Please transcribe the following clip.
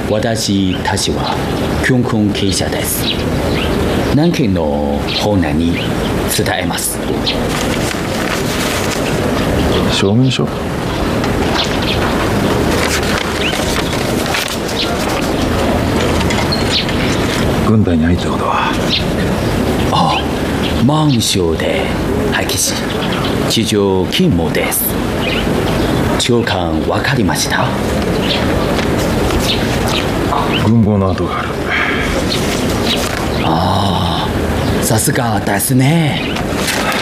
私たちは教訓経営者です。南京の方南に伝えます。 証明書？軍隊に入ったことは？ ああ、満州で廃棄し地上勤務です。長官分かりました。 軍号の跡がある。 ああ、さすがですね。